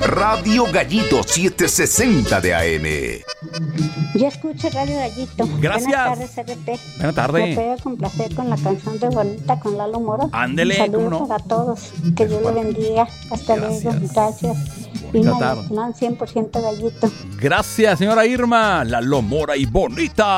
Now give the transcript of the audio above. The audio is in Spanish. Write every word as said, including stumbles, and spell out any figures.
Radio Gallito setecientos sesenta de A M. Yo escucho Radio Gallito. Gracias. Buenas tardes, R P. Buenas tardes. Me puede complacer con la canción de Bonita con Lalo Mora. Ándele, Saludos ¿cómo no? para todos. Que Dios lo bendiga. Hasta Gracias. luego. Gracias. Bonita Y tarde. Mazatlán cien por ciento Gallito. Gracias, señora Irma. Lalo Mora y Bonita.